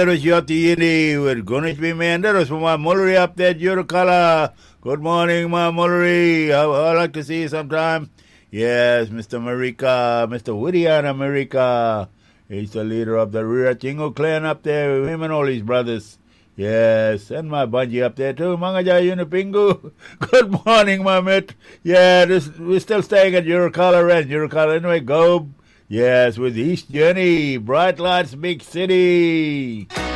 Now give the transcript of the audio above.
that was Yoti Yindi with Gunesh B. Man. That was from my Mullery up there, Yurukala. Good morning, my Mullery. I like to see you sometime. Yes, Mr. Marika, Mr. Woodiana Marika. He's the leader of the Rira Chingo clan up there, him and all his brothers. Yes, and my Bunji up there too, Mangaja Unipingu. Good morning, my mate. Yeah, we're still staying at Yurukala Ranch. Yurukala, anyway, go. Yes, with East Journey, Bright Lights, Big City.